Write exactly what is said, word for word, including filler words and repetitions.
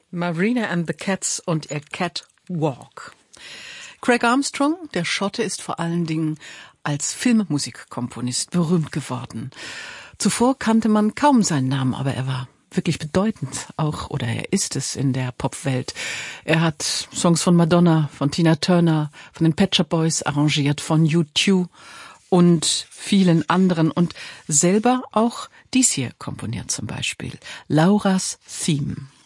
Marina and the Cats und ihr Catwalk. Craig Armstrong, der Schotte, ist vor allen Dingen als Filmmusikkomponist berühmt geworden. Zuvor kannte man kaum seinen Namen, aber er war wirklich bedeutend auch, oder er ist es in der Popwelt. Er hat Songs von Madonna, von Tina Turner, von den Pet Shop Boys arrangiert, von U zwei und vielen anderen und selber auch dies hier komponiert zum Beispiel. Laura's Theme.